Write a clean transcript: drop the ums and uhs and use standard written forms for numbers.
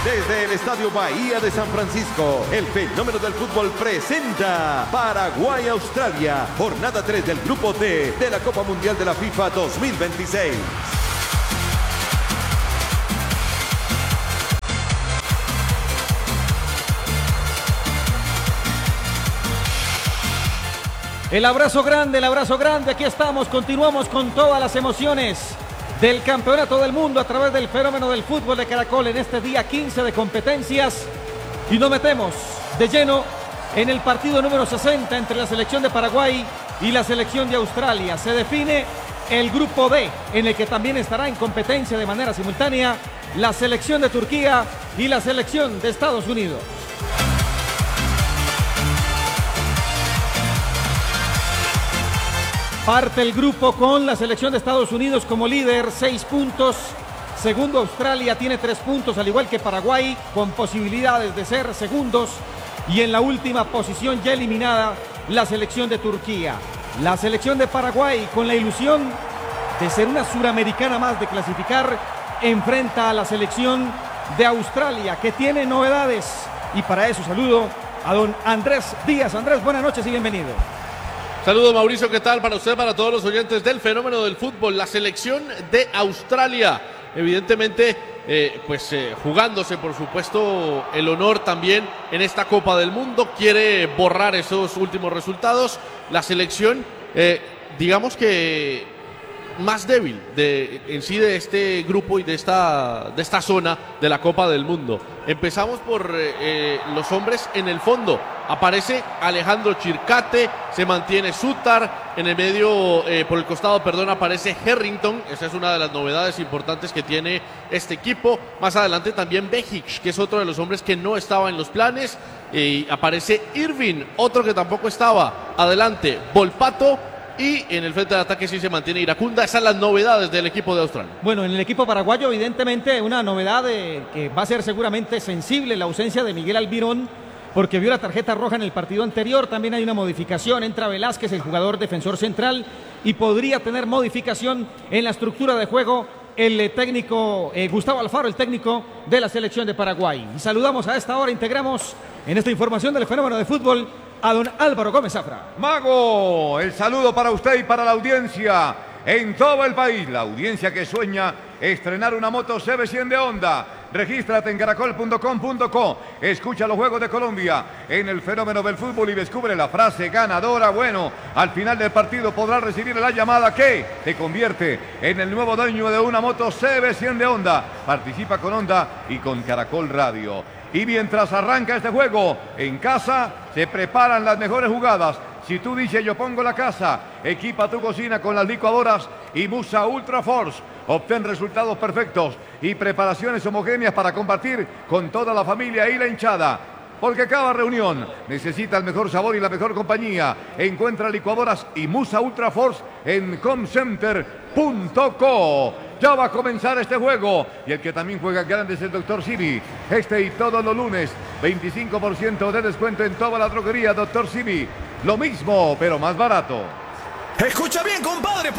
Desde el Estadio Bahía de San Francisco, el fenómeno del fútbol presenta Paraguay-Australia, jornada 3 del Grupo D de la Copa Mundial de la FIFA 2026. El abrazo grande, aquí estamos, continuamos con todas las emociones del Campeonato del Mundo a través del fenómeno del fútbol de Caracol en este día 15 de competencias y nos metemos de lleno en el partido número 60 entre la selección de Paraguay y la selección de Australia. Se define el Grupo D, en el que también estará en competencia de manera simultánea la selección de Turquía y la selección de Estados Unidos. Parte el grupo con la selección de Estados Unidos como líder, 6 puntos. Segundo, Australia tiene 3 puntos, al igual que Paraguay, con posibilidades de ser segundos. Y en la última posición, ya eliminada, la selección de Turquía. La selección de Paraguay, con la ilusión de ser una suramericana más, de clasificar, enfrenta a la selección de Australia, que tiene novedades. Y para eso saludo a don Andrés Díaz. Andrés, buenas noches y bienvenido. Saludos, Mauricio, ¿qué tal? Para usted, para todos los oyentes del fenómeno del fútbol, la selección de Australia, evidentemente, jugándose, por supuesto, el honor también en esta Copa del Mundo, quiere borrar esos últimos resultados. La selección, digamos que más débil en sí de este grupo y de esta zona de la Copa del Mundo. Empezamos por los hombres en el fondo. Aparece Alejandro Chircate, se mantiene Sutar, en el medio, por el costado, aparece Harrington. Esa es una de las novedades importantes que tiene este equipo. Más adelante también Behic, que es otro de los hombres que no estaba en los planes. Y aparece Irving, otro que tampoco estaba. Adelante, Volpato. Y en el frente de ataque sí se mantiene Iracunda. Esas son las novedades del equipo de Australia. Bueno, en el equipo paraguayo, evidentemente, una novedad que va a ser seguramente sensible, la ausencia de Miguel Almirón, porque vio la tarjeta roja en el partido anterior. También hay una modificación, entra Velázquez, el jugador defensor central, y podría tener modificación en la estructura de juego el técnico Gustavo Alfaro, el técnico de la selección de Paraguay. Y saludamos a esta hora, integramos en esta información del fenómeno de fútbol a don Álvaro Gómez Zafra. Mago, el saludo para usted y para la audiencia en todo el país. La audiencia que sueña estrenar una moto CB100 de Honda. Regístrate en caracol.com.co. Escucha los Juegos de Colombia en el fenómeno del fútbol y descubre la frase ganadora. Bueno, al final del partido podrás recibir la llamada que te convierte en el nuevo dueño de una moto CB100 de Honda. Participa con Honda y con Caracol Radio. Y mientras arranca este juego, en casa se preparan las mejores jugadas. Si tú dices yo pongo la casa, equipa tu cocina con las licuadoras y Musa Ultra Force. Obtén resultados perfectos y preparaciones homogéneas para compartir con toda la familia y la hinchada. Porque cada reunión necesita el mejor sabor y la mejor compañía. Encuentra licuadoras y Musa Ultra Force en comcenter.co. Ya va a comenzar este juego. Y el que también juega grande es el Dr. Simi. Este y todos los lunes, 25% de descuento en toda la droguería Dr. Simi. Lo mismo, pero más barato. Escucha bien, compadre.